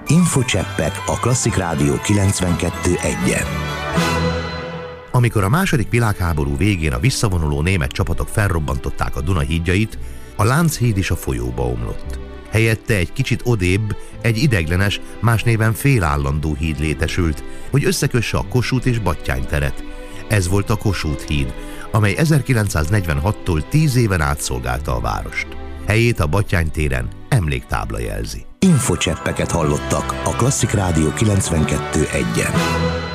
Infocseppek a Klasszik Rádió 92.1-en. Amikor a második világháború végén a visszavonuló német csapatok felrobbantották a Duna hídjait, a Lánchíd is a folyóba omlott. Helyette egy kicsit odébb egy ideiglenes, más néven félállandó híd létesült, hogy összekösse a Kossuth és Batthyány teret. Ez volt a Kossuth híd, amely 1946-tól 10 éven át szolgálta a várost. Helyét a Batthyány téren emléktábla jelzi. Infocseppeket hallottak a Klasszik Rádió 92.1-en.